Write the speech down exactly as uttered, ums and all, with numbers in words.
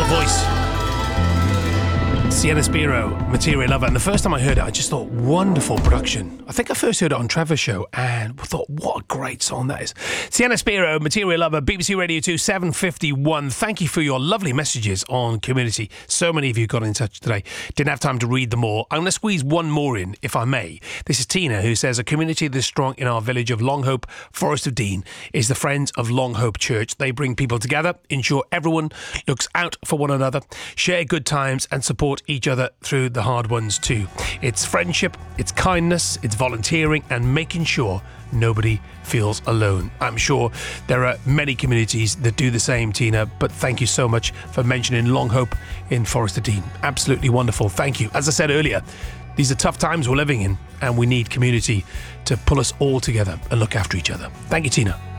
voice. Sienna Spiro, Material Lover. And the first time I heard it, I just thought, wonderful production. I think I first heard it on Trevor's show and thought, what a great song that is. Sienna Spiro, Material Lover, B B C Radio two, seven fifty-one. Thank you for your lovely messages on community. So many of you got in touch today. Didn't have time to read them all. I'm going to squeeze one more in, if I may. This is Tina, who says, a community this strong in our village of Longhope, Forest of Dean, is the Friends of Longhope Church. They bring people together, ensure everyone looks out for one another, share good times and support each other through the hard ones too. It's friendship, it's kindness, it's volunteering and making sure nobody feels alone. I'm sure there are many communities that do the same, Tina, but thank you so much for mentioning Longhope in Forest of Dean. Absolutely wonderful. Thank you. As I said earlier, these are tough times we're living in and we need community to pull us all together and look after each other. Thank you, Tina.